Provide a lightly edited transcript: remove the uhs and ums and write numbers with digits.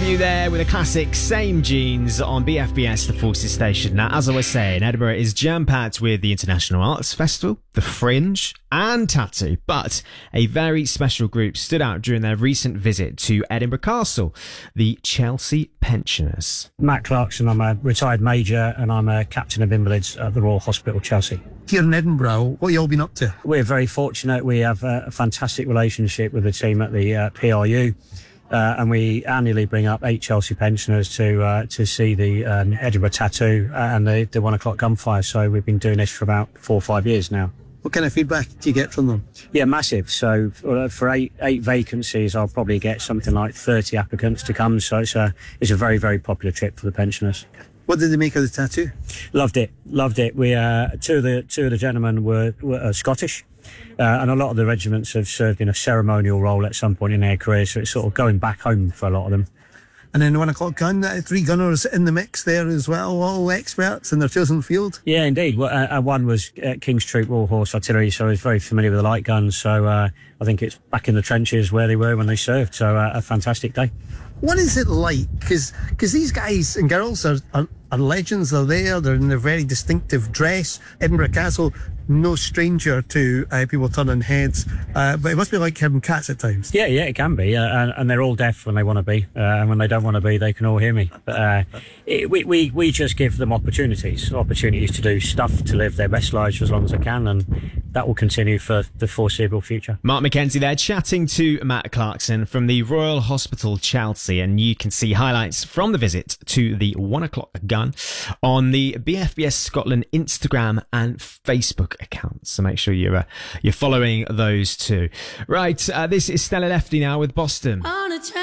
Avenue there with a classic Same Jeans on BFBS, the Forces Station. Now, as I was saying, Edinburgh is jam-packed with the International Arts Festival, the Fringe, and Tattoo. But a very special group stood out during their recent visit to Edinburgh Castle, the Chelsea Pensioners. Matt Clarkson, I'm a retired major and I'm a captain of invalids at the Royal Hospital, Chelsea. Here in Edinburgh, what have you all been up to? We're very fortunate. We have a fantastic relationship with the team at the PRU. And we annually bring up 8 Chelsea pensioners to see the Edinburgh Tattoo and the 1 o'clock gunfire. So we've been doing this for about 4 or 5 years now. What kind of feedback do you get from them? Yeah, massive. So for eight vacancies, I'll probably get something like 30 applicants to come. So it's a very, very popular trip for the pensioners. What did they make of the tattoo? Loved it. We two of the gentlemen were Scottish. And a lot of the regiments have served in a ceremonial role at some point in their career, so it's sort of going back home for a lot of them. And then the 1 o'clock gun, 3 gunners in the mix there as well, all experts in their chosen field. Yeah, indeed. One was King's Troop Royal Horse Artillery, so he's very familiar with the light guns. So I think it's back in the trenches where they were when they served. So a fantastic day. What is it like? Because these guys and girls are legends. They're in their very distinctive dress. Edinburgh Castle, no stranger to people turning heads, but it must be like having cats at times. Yeah, it can be, and they're all deaf when they want to be, and when they don't want to be, they can all hear me. But we just give them opportunities to do stuff, to live their best lives for as long as they can, and that will continue for the foreseeable future. Mark McKenzie there chatting to Matt Clarkson from the Royal Hospital Chelsea, and you can see highlights from the visit to the 1 o'clock gun on the BFBS Scotland Instagram and Facebook accounts. So make sure you're following those too. Right, this is Stella Lefty now with Boston.